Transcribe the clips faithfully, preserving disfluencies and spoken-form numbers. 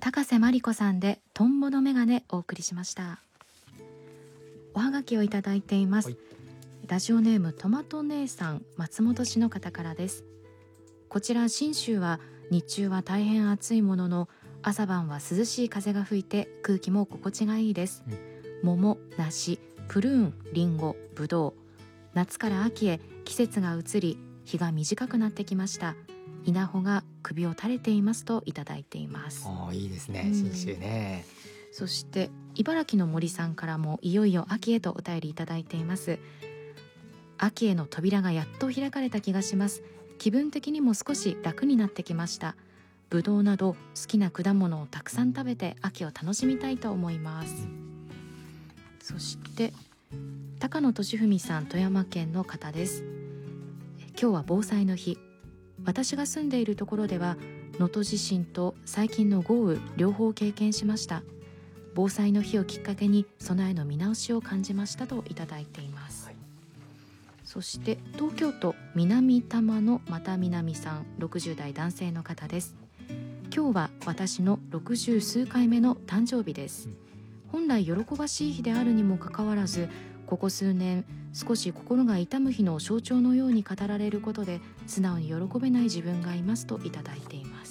高瀬まりこさんでトンボのメガネお送りしました。おはがきをいただいています、はい、ラジオネームトマト姉さん、松本市の方からです。こちら信州は日中は大変暑いものの、朝晩は涼しい風が吹いて空気も心地がいいです、うん、桃、梨、プルーン、リンゴ、ブドウ、夏から秋へ季節が移り日が短くなってきました。稲穂が首を垂れていますといただいています。 おいいですね、信州ね。 そして茨城の森さんからもいよいよ秋へとお便りいただいています。秋への扉がやっと開かれた気がします。気分的にも少し楽になってきました。ぶどうなど好きな果物をたくさん食べて秋を楽しみたいと思います、うん、そして高野俊文さん、富山県の方です。今日は防災の日。私が住んでいるところでは能登地震と最近の豪雨両方経験しました。防災の日をきっかけに備えの見直しを感じましたといただいています、はい、そして東京都南多摩のまた南さん、ろくじゅう代男性の方です。今日は私のろくじゅう数回目の誕生日です、うん、本来喜ばしい日であるにもかかわらず、ここ数年少し心が痛む日の象徴のように語られることで素直に喜べない自分がいますといただいています。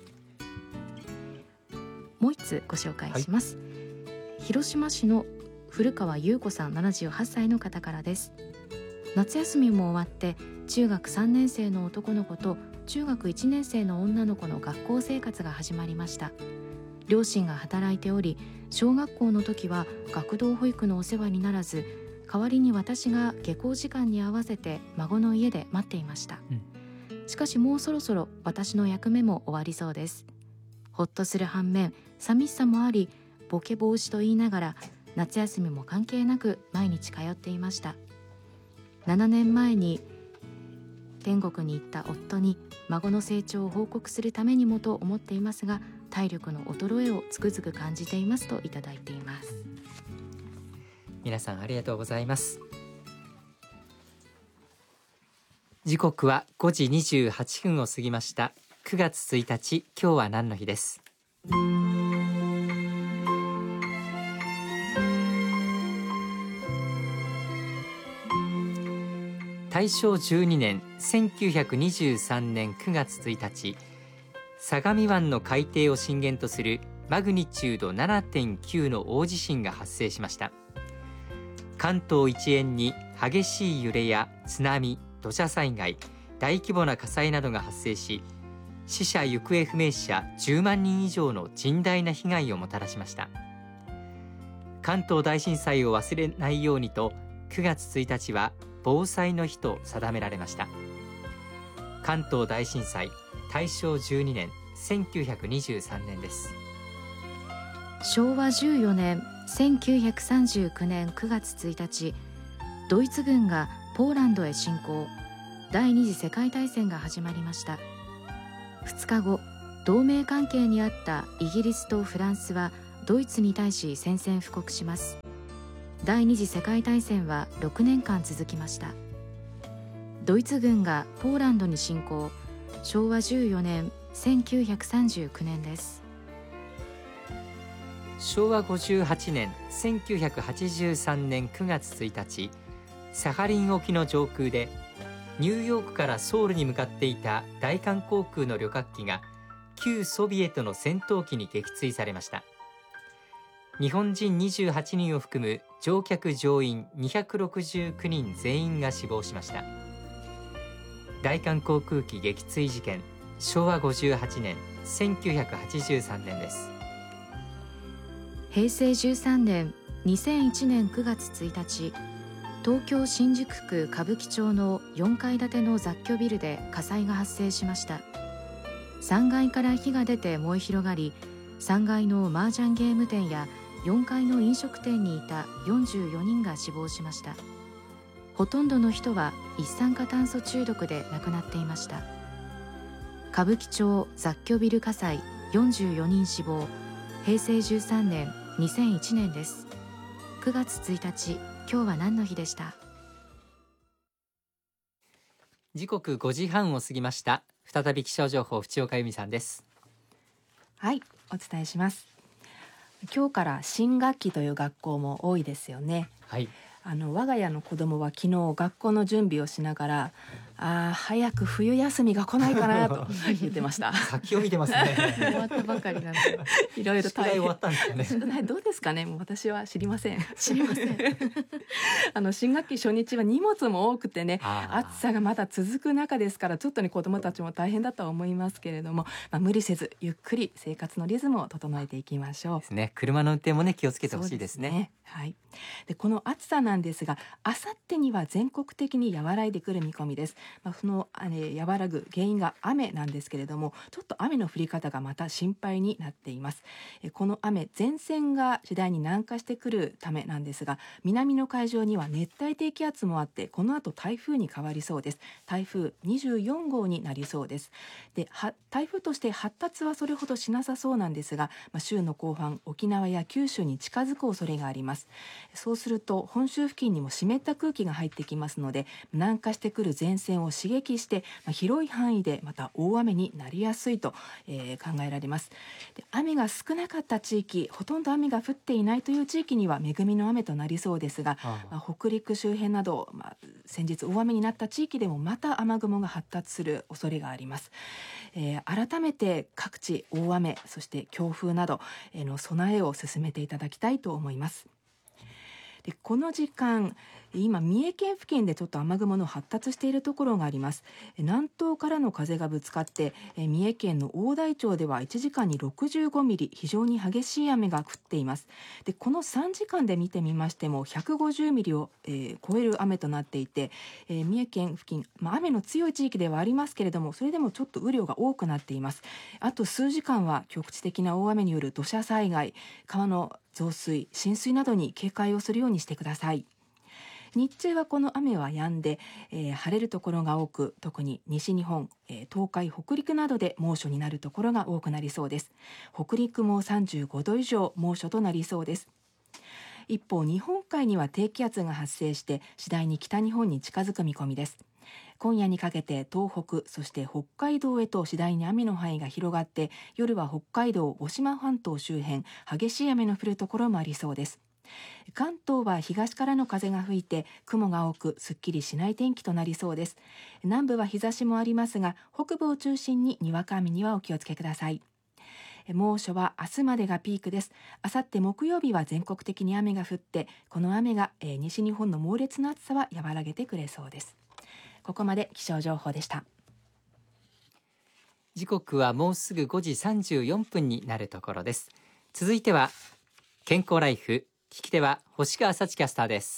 もう一つご紹介します、はい、広島市の古川優子さん、ななじゅうはっさいの方からです。夏休みも終わって中学さんねん生の男の子と中学いちねん生の女の子の学校生活が始まりました。両親が働いており、小学校の時は学童保育のお世話にならず、代わりに私が下校時間に合わせて孫の家で待っていました、うん、しかしもうそろそろ私の役目も終わりそうです。ほっとする反面寂しさもあり、ボケ防止と言いながら夏休みも関係なく毎日通っていました。ななねんまえに天国に行った夫に孫の成長を報告するためにもと思っていますが、体力の衰えをつくづく感じていますといただいています。 皆さんありがとうございます。時刻はごじにじゅうはっぷんを過ぎました。くがつついたち、今日は何の日です。大正じゅうにねんせんきゅうひゃくにじゅうさんねんくがつついたち、相模湾の海底を震源とするマグニチュード ななてんきゅう の大地震が発生しました。関東一円に激しい揺れや津波、土砂災害、大規模な火災などが発生し、死者行方不明者じゅうまんにん以上の甚大な被害をもたらしました。関東大震災を忘れないようにとくがつついたちは防災の日と定められました。関東大震災大正じゅうにねんせんきゅうひゃくにじゅうさんねんです。 しょうわじゅうよねんせんきゅうひゃくさんじゅうきゅうねんくがつついたち、ドイツ軍がポーランドへ侵攻、第二次世界大戦が始まりました。ふつかご、同盟関係にあったイギリスとフランスはドイツに対し宣戦布告します。第二次世界大戦はろくねんかん続きました。ドイツ軍がポーランドに侵攻、しょうわじゅうよねんせんきゅうひゃくさんじゅうきゅうねんです。 しょうわごじゅうはちねんせんきゅうひゃくはちじゅうさんねんくがつついたち、サハリン沖の上空でニューヨークからソウルに向かっていた大韓航空の旅客機が旧ソビエトの戦闘機に撃墜されました。日本人にじゅうはちにんを含む乗客乗員にひゃくろくじゅうきゅうにん全員が死亡しました。大韓航空機撃墜事件、しょうわごじゅうはちねんせんきゅうひゃくはちじゅうさんねんです。 へいせいじゅうさんねんにせんいちねんくがつついたち、東京新宿区歌舞伎町のよんかい建ての雑居ビルで火災が発生しました。さんがいから火が出て燃え広がり、さんがいの麻雀ゲーム店やよんかいの飲食店にいたよんじゅうよにんが死亡しました。ほとんどの人は一酸化炭素中毒で亡くなっていました。歌舞伎町雑居ビル火災よんじゅうよにん死亡、へいせいじゅうさんねんにせんいちねんです。くがつついたち、今日は何の日でした。 時刻ごじはんを過ぎました。再び気象情報、淵岡由美さんです。 はい、お伝えします。今日から新学期という学校も多いですよね。 はい。 あの我が家の子供は昨日学校の準備をしながら、あー早く冬休みが来ないかなと言ってました。 先を見てますね。 終わったばかりなんでいろいろ宿題終わったんですよね。 宿題どうですかね。もう私は知りません。 知りません。 あの新学期初日は荷物も多くてね、 あー暑さがまだ続く中ですからちょっとね子どもたちも大変だとは思いますけれども、まあ、無理せずゆっくり生活のリズムを整えていきましょう。 ですね。車の運転もね気をつけてほしいですね。 そうですね。はい。でこの暑さなんですが、あさってには全国的に和らいでくる見込みです。まあ、そのあれ和らぐ原因が雨なんですけれども、ちょっと雨の降り方がまた心配になっています。えこの雨、前線が次第に南下してくるためなんですが、南の海上には熱帯低気圧もあって、この後台風に変わりそうです。台風にじゅうよん号になりそうです。では台風として発達はそれほどしなさそうなんですが、まあ、週の後半沖縄や九州に近づく恐れがあります。そうすると本州付近にも湿った空気が入ってきますので、南下してくる前線を刺激して、まあ、広い範囲でまた大雨になりやすいと、えー考えられます。で雨が少なかった地域、ほとんど雨が降っていないという地域には恵みの雨となりそうですが、 あーまあ、北陸周辺など、まあ、先日大雨になった地域でもまた雨雲が発達する恐れがあります。えー改めて各地大雨、そして強風などへの備えを進めていただきたいと思います。でこの時間、今三重県付近でちょっと雨雲の発達しているところがあります。南東からの風がぶつかって、え三重県の大台町ではいちじかんにろくじゅうごミリ、非常に激しい雨が降っています。でこのさんじかんで見てみましてもひゃくごじゅうミリを、えー超える雨となっていて、えー三重県付近、まあ、雨の強い地域ではありますけれども、それでもちょっと雨量が多くなっています。あと数時間は局地的な大雨による土砂災害、川の増水、浸水などに警戒をするようにしてください。日中はこの雨は止んで、えー晴れるところが多く、特に西日本、えー東海、北陸などで猛暑になるところが多くなりそうです。北陸もさんじゅうごど以上猛暑となりそうです。一方、日本海には低気圧が発生して次第に北日本に近づく見込みです。今夜にかけて東北、そして北海道へと次第に雨の範囲が広がって、夜は北海道渡島半島周辺激しい雨の降るところもありそうです。関東は東からの風が吹いて雲が多くすっきりしない天気となりそうです。南部は日差しもありますが、北部を中心ににわか雨にはお気をつけください。猛暑は明日までがピークです。あさって木曜日は全国的に雨が降って、この雨が、えー西日本の猛烈な暑さは和らげてくれそうです。ここまで気象情報でした。 時刻はもうすぐごじさんじゅうよんぷんになるところです。続いては健康ライフ、聞き手は星川幸キャスターです。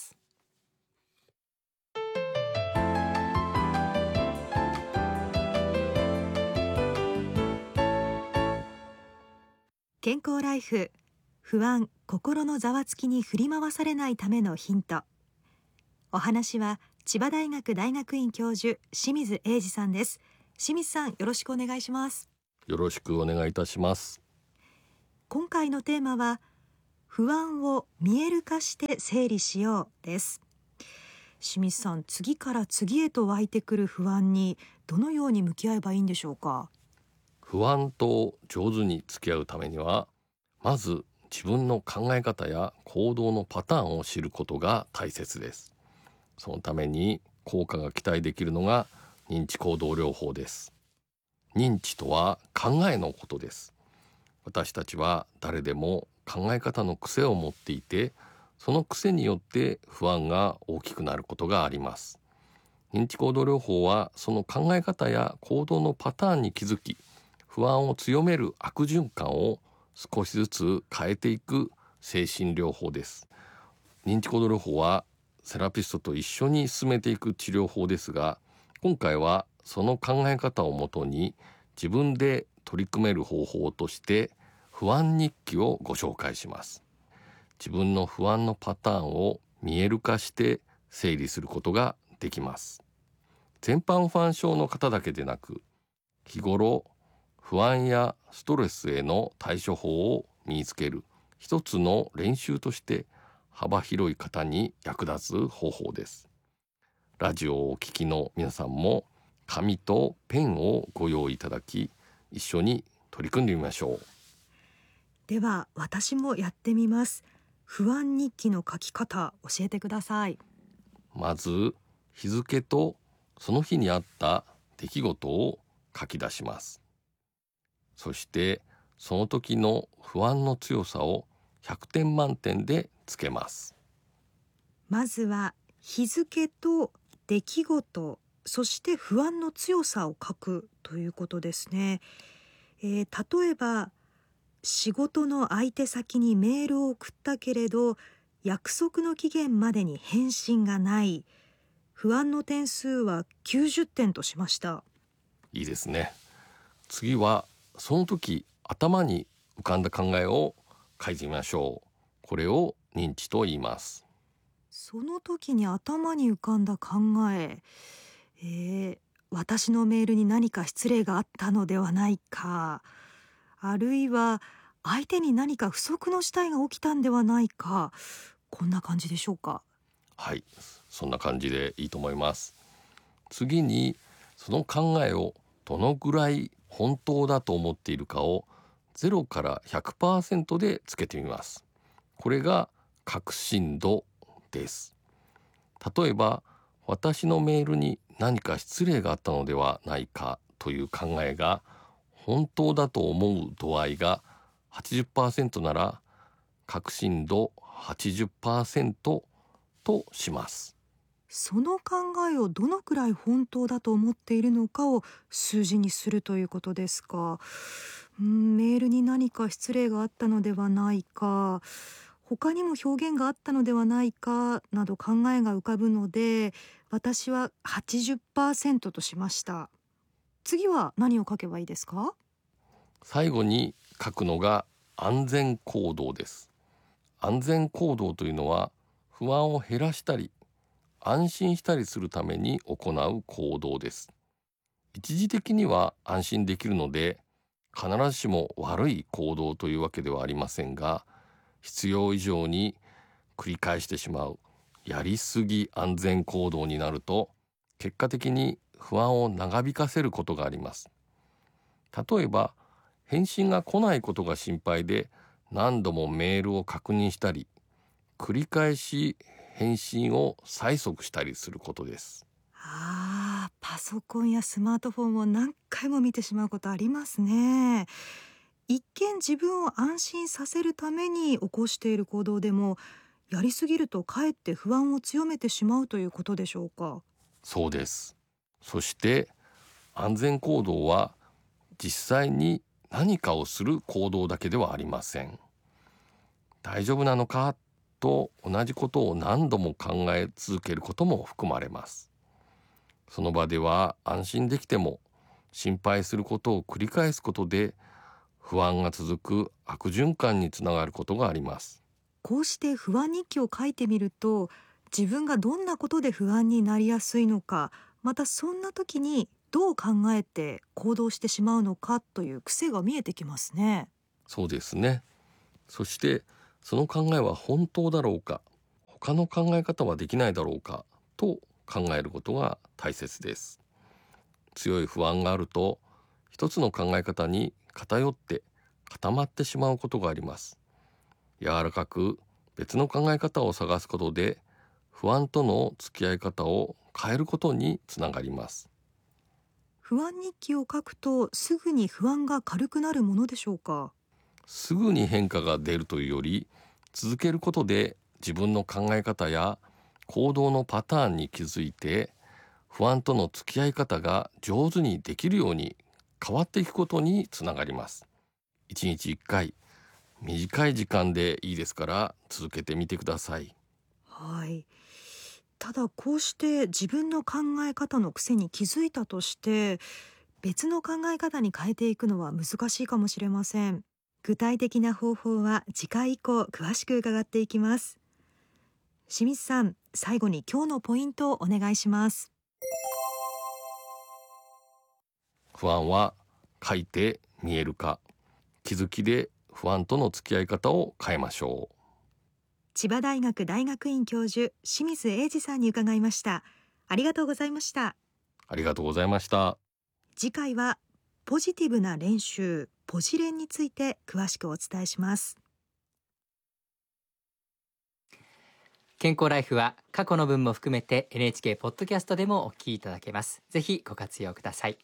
健康ライフ、不安、心のざわつきに振り回されないためのヒント。お話は千葉大学大学院教授清水英二さんです。清水さん、よろしくお願いします。 よろしくお願いいたします。 今回のテーマは不安を見える化して整理しようです。清水さん、次から次へと湧いてくる不安にどのように向き合えばいいんでしょうか。 不安と上手に付き合うためには、まず自分の考え方や行動のパターンを知ることが大切です。そのために効果が期待できるのが認知行動療法です。認知とは考えのことです。私たちは誰でも考え方の癖を持っていて、その癖によって不安が大きくなることがあります。認知行動療法はその考え方や行動のパターンに気づき、不安を強める悪循環を少しずつ変えていく精神療法です。認知行動療法はセラピストと一緒に進めていく治療法ですが、今回はその考え方をもとに自分で取り組める方法として不安日記をご紹介します。自分の不安のパターンを見える化して整理することができます。全般不安症の方だけでなく、日頃不安やストレスへの対処法を身につける一つの練習として幅広い方に役立つ方法です。ラジオをお聞きの皆さんも紙とペンをご用意いただき、一緒に取り組んでみましょう。 では私もやってみます。不安日記の書き方教えてください。 まず日付とその日にあった出来事を書き出します。そしてその時の不安の強さをひゃくてん満点でつけます。 まずは日付と出来事、そして不安の強さを書くということですね。えー、例えば仕事の相手先にメールを送ったけれど約束の期限までに返信がない。不安の点数はきゅうじゅってんとしました。 いいですね。次はその時頭に浮かんだ考えを書いてみましょう。これを認知と言います。 その時に頭に浮かんだ考え、えー、私のメールに何か失礼があったのではないか、あるいは相手に何か不測の事態が起きたんではないか、こんな感じでしょうか。 はい、そんな感じでいいと思います。次にその考えをどのぐらい本当だと思っているかをゼロから ひゃくパーセント でつけてみます。これが確信度です。例えば私のメールに何か失礼があったのではないかという考えが本当だと思う度合いが はちじゅっパーセント なら確信度 はちじゅっパーセント とします。 その考えをどのくらい本当だと思っているのかを数字にするということですか。うん、メールに何か失礼があったのではないか、他にも表現があったのではないかなど考えが浮かぶので、私は はちじゅっパーセント としました。次は何を書けばいいですか？ 最後に書くのが安全行動です。安全行動というのは不安を減らしたり安心したりするために行う行動です。一時的には安心できるので必ずしも悪い行動というわけではありませんが、必要以上に繰り返してしまうやりすぎ安全行動になると結果的に不安を長引かせることがあります。例えば返信が来ないことが心配で何度もメールを確認したり繰り返し返信を催促したりすることです。 ああ、パソコンやスマートフォンを何回も見てしまうことありますね。一見自分を安心させるために起こしている行動でも、やりすぎるとかえって不安を強めてしまうということでしょうか。 そうです。そして安全行動は実際に何かをする行動だけではありません。大丈夫なのかと同じことを何度も考え続けることも含まれます。その場では安心できても心配することを繰り返すことで不安が続く悪循環につながることがあります。 こうして不安日記を書いてみると、自分がどんなことで不安になりやすいのか、またそんな時にどう考えて行動してしまうのかという癖が見えてきますね。 そうですね。そしてその考えは本当だろうか、他の考え方はできないだろうかと考えることが大切です。強い不安があると一つの考え方に偏って固まってしまうことがあります。柔らかく別の考え方を探すことで不安との付き合い方を変えることにつながります。 不安日記を書くとすぐに不安が軽くなるものでしょうか。 すぐに変化が出るというより、続けることで自分の考え方や行動のパターンに気づいて不安との付き合い方が上手にできるように変わっていくことにつながります。いちにちいっかい短い時間でいいですから続けてみてください。 はい。ただこうして自分の考え方の癖に気づいたとして別の考え方に変えていくのは難しいかもしれません。具体的な方法は次回以降詳しく伺っていきます。清水さん、最後に今日のポイントをお願いします。 不安は書いて見える化、気づきで不安との付き合い方を変えましょう。 千葉大学大学院教授清水英二さんに伺いました。ありがとうございました。 ありがとうございました。 次回はポジティブな練習、ポジ練について詳しくお伝えします。 健康ライフは過去の分も含めて エヌエイチケー ポッドキャストでもお聞きいただけます。ぜひご活用ください。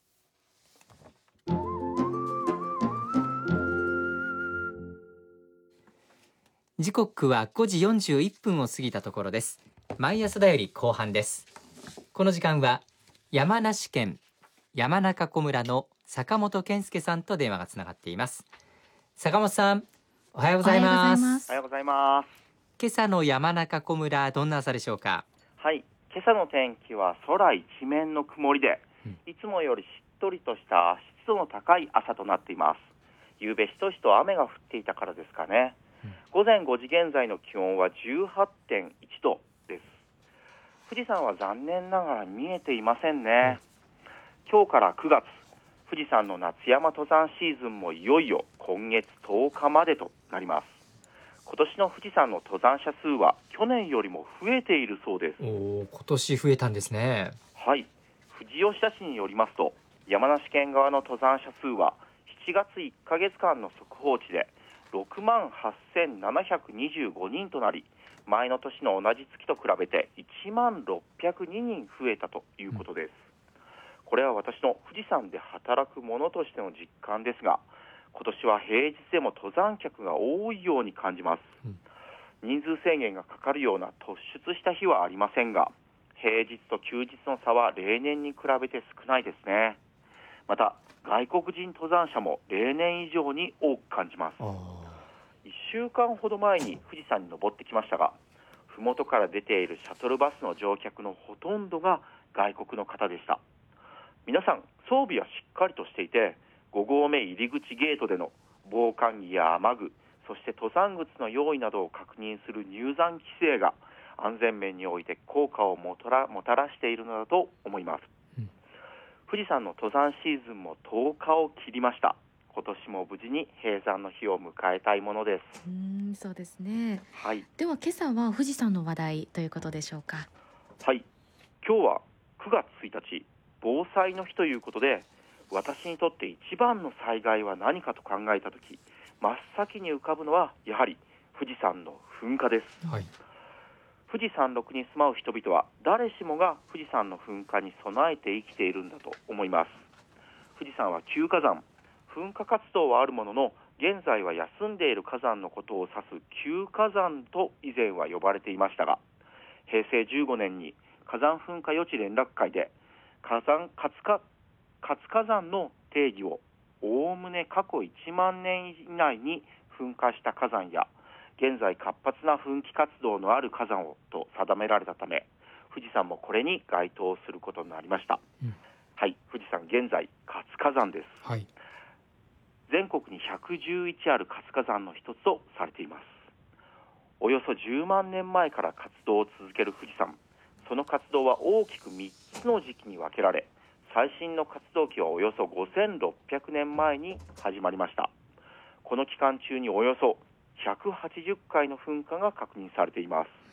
時刻はごじよんじゅういっぷんを過ぎたところです。毎朝だより後半です。この時間は山梨県山中湖村の坂本健介さんと電話がつながっています。坂本さん、おはようございます。 おはようございます。 今朝の山中湖村、どんな朝でしょうか？ はい、今朝の天気は空一面の曇りで、うん、いつもよりしっとりとした湿度の高い朝となっています。夕べしとしと雨が降っていたからですかね。うん、午前ごじ現在の気温は じゅうはってんいちどです。富士山は残念ながら見えていませんね。うん、今日からくがつ、富士山の夏山登山シーズンもいよいよ今月とおかまでとなります。今年の富士山の登山者数は去年よりも増えているそうです。 おー、今年増えたんですね。 はい、富士吉田市によりますと、山梨県側の登山者数はしちがついっかげつかんの速報値でろくまんはっせんななひゃくにじゅうごにんとなり、前の年の同じ月と比べていちまんろっぴゃくににん増えたということです。うん、これは私の富士山で働く者としての実感ですが、今年は平日でも登山客が多いように感じます。うん、人数制限がかかるような突出した日はありませんが、平日と休日の差は例年に比べて少ないですね。また外国人登山者も例年以上に多く感じます。いっしゅうかんほど前に富士山に登ってきましたが、麓から出ているシャトルバスの乗客のほとんどが外国の方でした。皆さん装備はしっかりとしていて、ごごうめ入り口ゲートでの防寒着や雨具、そして登山靴の用意などを確認する入山規制が安全面において効果をもたら、もたらしているのだと思います。うん、富士山の登山シーズンもとおかを切りました。今年も無事に閉山の日を迎えたいものです。 うーん、そうですね。 はい、 では今朝は富士山の話題ということでしょうか？ はい、今日はくがつついたち、防災の日ということで、私にとって一番の災害は何かと考えたとき、真っ先に浮かぶのはやはり富士山の噴火です。はい、富士山麓に住まう人々は誰しもが富士山の噴火に備えて生きているんだと思います。富士山は旧火山、噴火活動はあるものの、現在は休んでいる火山のことを指す旧火山と以前は呼ばれていましたが、へいせいじゅうごねんに火山噴火予知連絡会で火山活火活火山の定義をおおむね過去いちまんねん以内に噴火した火山や現在活発な噴気活動のある火山をと定められたため、富士山もこれに該当することになりました。うん、はい、富士山現在活火山です。はい、全国にひゃくじゅういちある活火山の一つとされています。およそじゅうまんねんまえから活動を続ける富士山、その活動は大きくみっつの時期に分けられ、最新の活動期はおよそごせんろっぴゃくねんまえに始まりました。この期間中におよそひゃくはちじゅっかいの噴火が確認されています。